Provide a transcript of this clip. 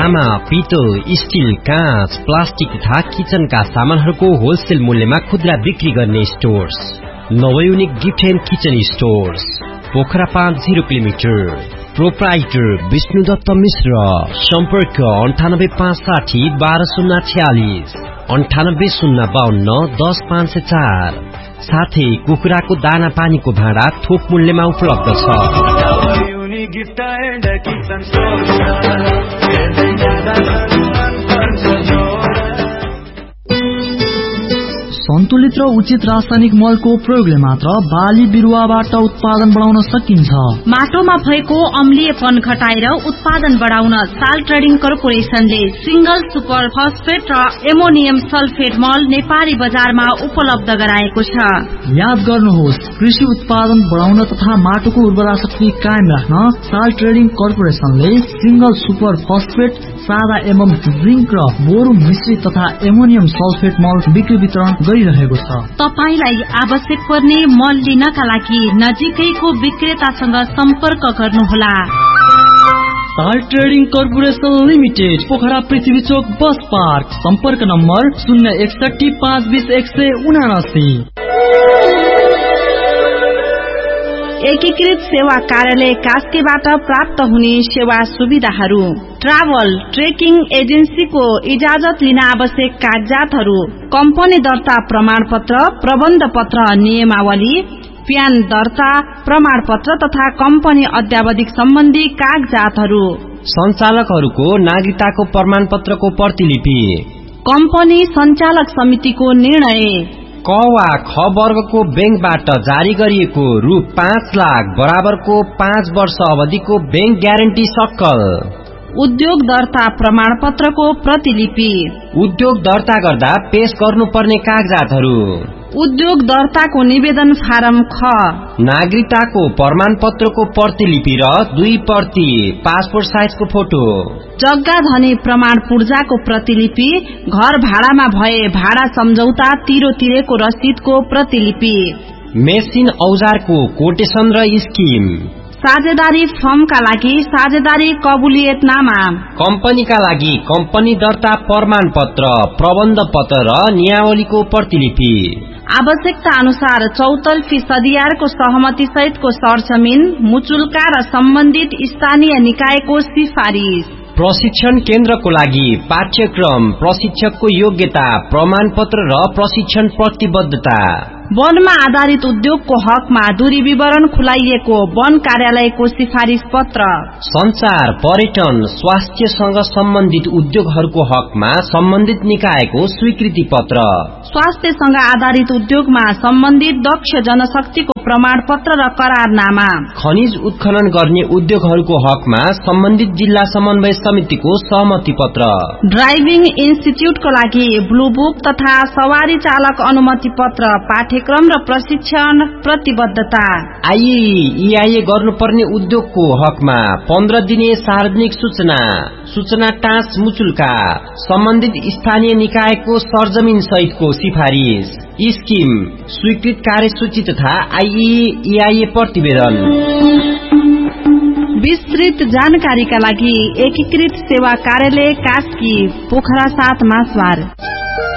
तामा, पितल, स्टील, काँच, प्लास्टिक तथा किचनका सामानहरूको होलसेल मूल्यमा खुद्रा बिक्री गर्ने stores नवयुनिक gift and kitchen stores, Pokhara 5 0 kilometre. Proprietor Vishnudutt मिश्र। सम्पर्क 9856 12046 9805 10504। साथै कुखुराको दाना पानीको भाँडा थोक मूल्यमा उपलब्ध छ। सन्तुलित र उचित रासायनिक मलको प्रयोगले मात्र बाली बिरुवाबाट उत्पादन बढाउन सकिन्छ। माटोमा भएको अम्लीयपन घटाएर उत्पादन बढाउन साल ट्रेडिङ कर्पोरेशनले सिंगल सुपर फस्फेट र एमोनियम सल्फेट मल नेपाली बजारमा उपलब्ध गराएको छ। याद गर्नुहोस्, कृषि उत्पादन बढाउन तथा माटोको उर्वरा शक्ति कायम राख्न साल ट्रेडिङ कर्पोरेशनले सिंगल सुपर फस्फेट, सादा एवं जिंक र बोरो मिश्रित तथा एमोनियम सल्फेट मल बिक्री वितरण गरिरहेको छ। तपाईलाई आवश्यक पर्ने मल लिनका लागि नजिकैको विक्रेतासँग सम्पर्क गर्नुहोला। साल ट्रेडिङ कर्पोरेशन लिमिटेड, पोखरा पृथ्वी चोक बस पार्क। सम्पर्क नम्बर 061 520 179। एकीकृत सेवा कार्यालय कास्कीबाट प्राप्त हुने सेवा सुविधाहरू: ट्राभल ट्रेकिङ एजेन्सीको इजाजत लिन आवश्यक कागजातहरू: कम्पनी दर्ता प्रमाण पत्र, प्रबन्ध पत्र, नियमावली, प्यान दर्ता प्रमाण पत्र तथा कम्पनी अध्यावधिक सम्बन्धी कागजातहरू। सञ्चालकहरूको नागरिकताको प्रमाण पत्रको प्रतिलिपि। कम्पनी सञ्चालक समितिको निर्णय। क वा ख वर्गको बैंकबाट जारी गरिएको रु 5 लाख बराबरको 5 वर्ष अवधिको बैंक ग्यारेन्टी सक्कल। उद्योग दर्ता प्रमाण पत्रको प्रतिलिपि। उद्योग दर्ता गर्दा पेश गर्नुपर्ने कागजातहरू: उद्योग दर्ताको निवेदन फारम ख, नागरिकताको प्रमाण पत्रको प्रतिलिपि र 2 प्रति पासपोर्ट साइजको फोटो, जग्गा धनी प्रमाण पूर्जाको प्रतिलिपि, घर भाडामा भए भाडा सम्झौता तिरो तिरेको रसिदको प्रतिलिपि, मेसिन औजारको कोटेसन र स्किम, साझेदारी फर्मका लागि साझेदारी कबुलियतनामा, कम्पनीका लागि कम्पनी दर्ता प्रमाण पत्र, प्रबन्ध पत्र र नियावलीको प्रतिलिपि। आवश्यकता अनुसार 34 सदियारको सहमति सहितको सरजमिन, मुचुल्का र सम्बन्धित स्थानीय निकायको सिफारिस। प्रशिक्षण केन्द्रको लागि पाठ्यक्रम, प्रशिक्षकको योग्यता, प्रमाण पत्र र प्रशिक्षण प्रतिबद्धता। वनमा आधारित उद्योगको हकमा दूरी विवरण खुलाइएको वन कार्यालयको सिफारिस पत्र। संचार, पर्यटन, स्वास्थ्यसँग सम्बन्धित उद्योगहरूको हकमा सम्बन्धित निकायको स्वीकृति पत्र। स्वास्थ्यसँग आधारित उद्योगमा सम्बन्धित दक्ष जनशक्तिको प्रमाण पत्र र करारनामा। खनिज उत्खनन गर्ने उद्योगहरूको हकमा सम्बन्धित जिल्ला समन्वय समितिको सहमति पत्र। ड्राइभिङ इन्स्टिच्युटको लागि ब्लू बुक तथा सवारी चालक अनुमति पत्र, पाठ्यक्रम र प्रशिक्षण प्रतिबद्धता। आईईआईए गर्नुपर्ने उद्योगको हकमा 15 दिने सार्वजनिक सूचना टाँस मुचुल्का, सम्बन्धित स्थानीय निकायको सरजमिन सहितको सिफारिस, स्किम, स्वीकृत कार्यसूची तथा आईईआईए प्रतिवेदन। विस्तृत जानकारीका लागि एकीकृत सेवा कार्यालय कास्की, पोखरा 7 मासवार।